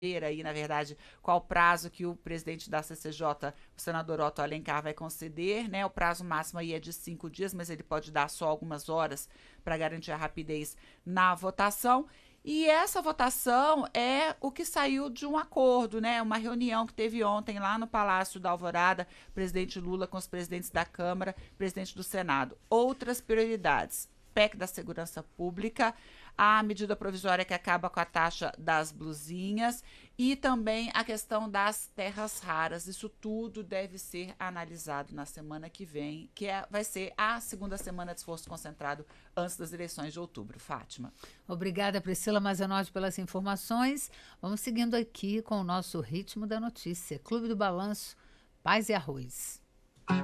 aí, na verdade, qual o prazo que o presidente da CCJ, o senador Otto Alencar, vai conceder, né? O prazo máximo aí é de 5 dias, mas ele pode dar só algumas horas para garantir a rapidez na votação. E essa votação é o que saiu de um acordo, né? Uma reunião que teve ontem lá no Palácio da Alvorada, presidente Lula com os presidentes da Câmara, presidente do Senado. Outras prioridades: PEC da Segurança Pública, a medida provisória que acaba com a taxa das blusinhas e também a questão das terras raras. Isso tudo deve ser analisado na semana que vem, vai ser a segunda semana de esforço concentrado antes das eleições de outubro. Fátima. Obrigada, Priscila Mazanotti, pelas informações. Vamos seguindo aqui com o nosso ritmo da notícia. Clube do Balanço, Paz e Arroz.